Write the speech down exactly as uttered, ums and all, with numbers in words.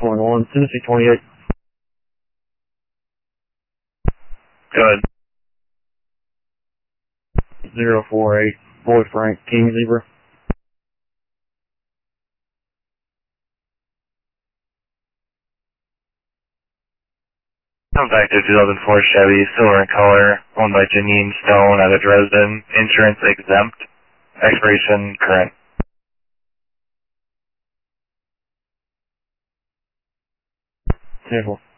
four one, Tennessee twenty-eight. Good. zero four eight, Boy Frank, King Zebra. I'm back to two thousand four Chevy, silver in color, owned by Janine Stone out of Dresden, insurance exempt, expiration current. Careful.